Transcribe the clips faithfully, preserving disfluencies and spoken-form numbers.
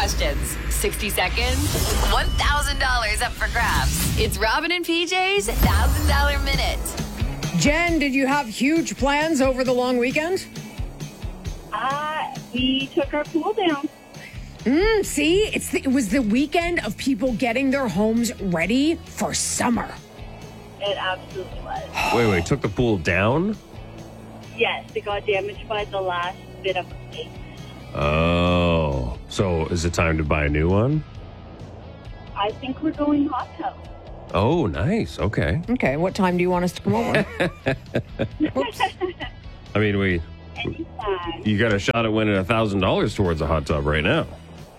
questions. sixty seconds, one thousand dollars up for grabs. It's Robin and P J's one thousand dollars Minute. Jen, did you have huge plans over the long weekend? Uh, we took our pool down. Mm, see, it's the, it was the weekend of people getting their homes ready for summer. It absolutely was. Wait, wait, took the pool down? Yes, it got damaged by the last bit of ice. Oh, so is it time to buy a new one? I think we're going hot tub. Oh, nice. Okay. Okay, what time do you want us to come over? Whoops. I mean, we Anytime. you got a shot at winning a thousand dollars towards a hot tub right now.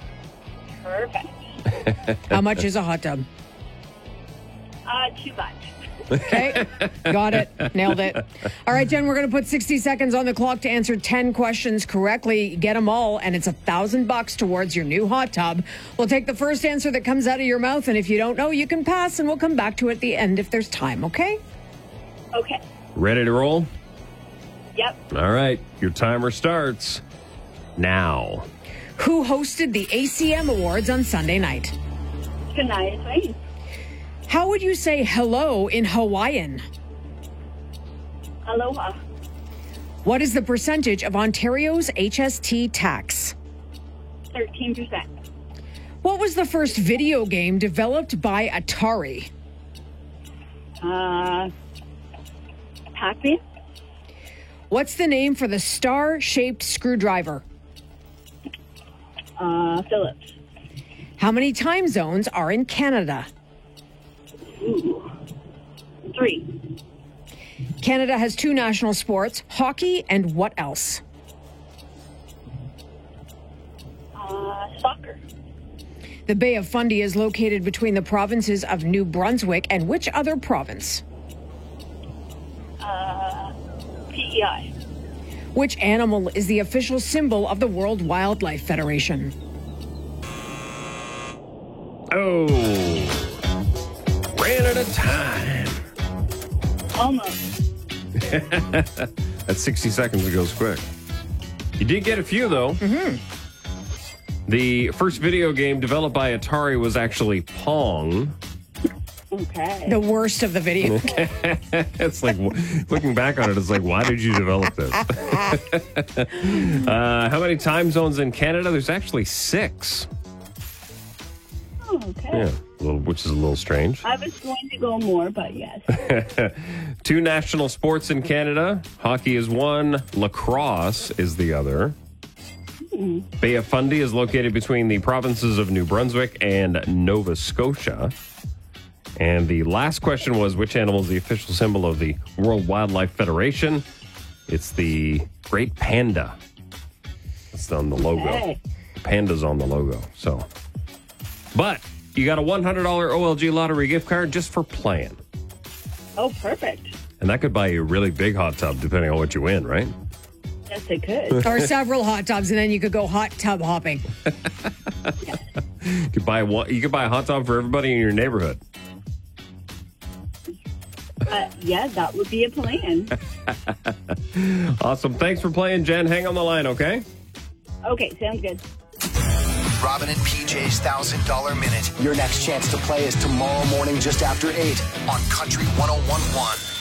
Perfect. How much is a hot tub? Uh, too much. Okay, got it. Nailed it. All right, Jen, we're going to put sixty seconds on the clock to answer ten questions correctly. Get them all, and it's a thousand bucks towards your new hot tub. We'll take the first answer that comes out of your mouth, and if you don't know, you can pass, and we'll come back to it at the end if there's time, okay? Okay. Ready to roll? Yep. All right, your timer starts now. Who hosted the A C M Awards on Sunday night? Shania Twain. How would you say hello in Hawaiian? Aloha. What is the percentage of Ontario's H S T tax? thirteen percent. What was the first video game developed by Atari? Uh, Pac-Man. What's the name for the star-shaped screwdriver? Uh, Phillips. How many time zones are in Canada? Ooh. Three. Canada has two national sports, hockey and what else? Uh, soccer. The Bay of Fundy is located between the provinces of New Brunswick and which other province? Uh, P E I. Which animal is the official symbol of the World Wildlife Federation? Oh, ran out of time. Almost. That sixty seconds goes quick. You did get a few, though. Mm-hmm. The first video game developed by Atari was actually Pong. Okay. The worst of the video. It's like, looking back on it, it's like, why did you develop this? uh, how many time zones in Canada? There's actually six. Oh, okay. Yeah, a little, which is a little strange. I was going to go more, but yes. Two national sports in Canada. Hockey is one. Lacrosse is the other. Mm. Bay of Fundy is located between the provinces of New Brunswick and Nova Scotia. And the last question was, which animal is the official symbol of the World Wildlife Federation? It's the great panda. It's on the logo. Okay. The panda's on the logo. So, but you got a one hundred dollars O L G lottery gift card just for playing. Oh, perfect. And that could buy you a really big hot tub, depending on what you win, right? Yes, it could. Or several hot tubs, and then you could go hot tub hopping. Yes. You could buy one. You could buy a hot tub for everybody in your neighborhood. Uh, yeah, that would be a plan. Awesome. Thanks for playing, Jen. Hang on the line, okay? Okay, sounds good. Robin and P J's one thousand dollars Minute. Your next chance to play is tomorrow morning just after eight on Country one oh one point one.